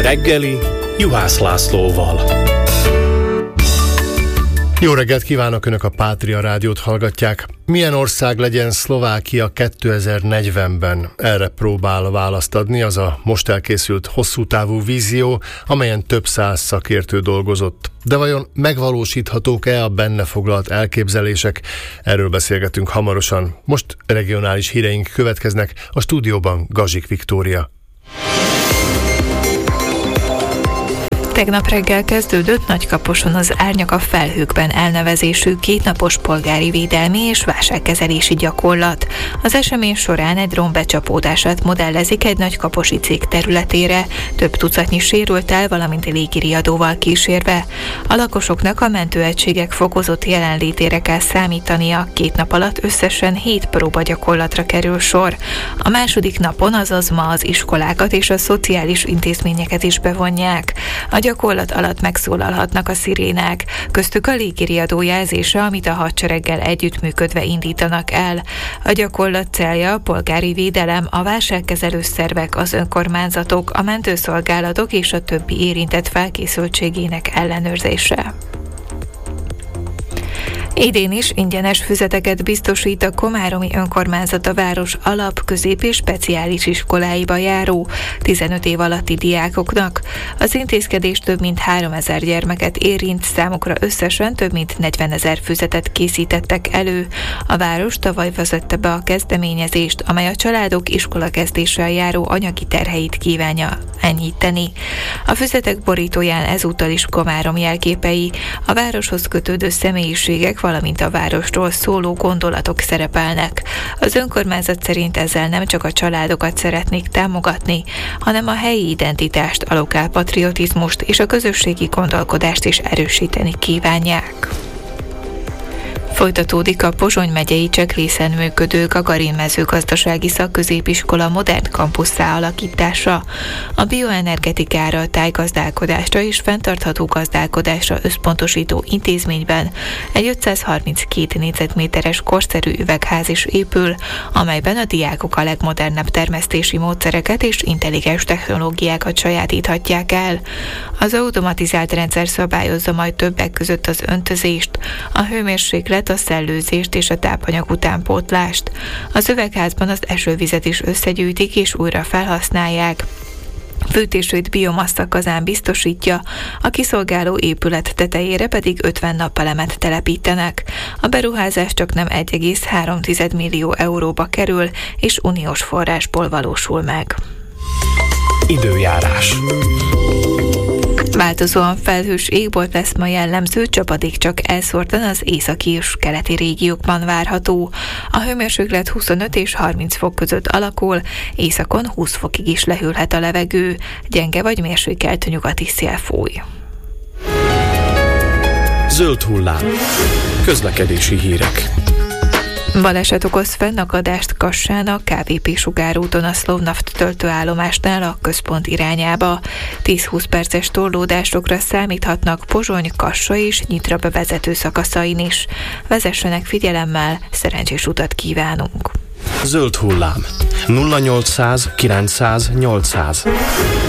reggeli Juhász Lászlóval. Jó reggelt kívánok, Önök a Pátria Rádiót hallgatják. Milyen ország legyen Szlovákia 2040-ben? Erre próbál választ adni az a most elkészült hosszútávú vízió, amelyen több száz szakértő dolgozott. De vajon megvalósíthatók-e a benne foglalt elképzelések? Erről beszélgetünk hamarosan. Most regionális híreink következnek, a stúdióban Gazsik Viktória. Tegnap reggel kezdődött Nagykaposon az Árnyak a felhőkben elnevezésű kétnapos polgári védelmi és válságkezelési gyakorlat. Az esemény során egy drón becsapódását modellezik egy nagykaposi cég területére, több tucatnyi sérült el, valamint légiriadóval kísérve. A lakosoknak a mentőegységek fokozott jelenlétére kell számítania, 2 nap alatt összesen 7 próbagyakorlatra kerül sor. A második napon, azaz ma az iskolákat és a szociális intézményeket is bevonják. A gyakorlat alatt megszólalhatnak a szirénák, köztük a légiriadó jelzése, amit a hadsereggel együttműködve indítanak el. A gyakorlat célja a polgári védelem, a válságkezelő szervek, az önkormányzatok, a mentőszolgálatok és a többi érintett felkészültségének ellenőrzése. Idén is ingyenes füzeteket biztosít a komáromi önkormányzat a város alap-, közép- és speciális iskoláiba járó 15 év alatti diákoknak. Az intézkedés több mint 3000 gyermeket érint, számukra összesen több mint 40 000 füzetet készítettek elő. A város tavaly vezette be a kezdeményezést, amely a családok iskolakezdéssel járó anyagi terheit kívánja enyhíteni. A füzetek borítóján ezúttal is Komárom jelképei, a városhoz kötődő személyiségek, valamint a városról szóló gondolatok szerepelnek. Az önkormányzat szerint ezzel nem csak a családokat szeretnék támogatni, hanem a helyi identitást, a lokálpatriotizmust és a közösségi gondolkodást is erősíteni kívánják. Folytatódik a Pozsony megyei Cseklészen működő Gagarin mezőgazdasági szakközépiskola modern kampusszá alakítása. A bioenergetikára, tájgazdálkodásra és fenntartható gazdálkodásra összpontosító intézményben egy 532 négyzetméteres korszerű üvegház is épül, amelyben a diákok a legmodernebb termesztési módszereket és intelligens technológiákat sajátíthatják el. Az automatizált rendszer szabályozza majd többek között az öntözést, a hőmérséklet, a szellőzést és a tápanyag utánpótlást. Az üvegházban az esővizet is összegyűjtik és újra felhasználják. Fűtését biomassa kazán biztosítja, a kiszolgáló épület tetejére pedig 50 napelemet telepítenek. A beruházás csaknem 1,3 millió euróba kerül, és uniós forrásból valósul meg. Időjárás. Változóan felhős égbolt lesz ma jellemző, csapadék csak elszórtan az északi és keleti régiókban várható. A hőmérséklet 25 és 30 fok között alakul, északon 20 fokig is lehűlhet a levegő, gyenge vagy mérsékelt nyugati szél fúj. Zöld hullám. Közlekedési hírek. Baleset okoz fennakadást Kassán a KVP sugárúton a Slovnaft töltőállomásnál a központ irányába. 10-20 perces torlódásokra számíthatnak Pozsony, Kassa és Nyitra bevezető szakaszain is. Vezessenek figyelemmel, szerencsés utat kívánunk! Zöld hullám. 0800 900 800.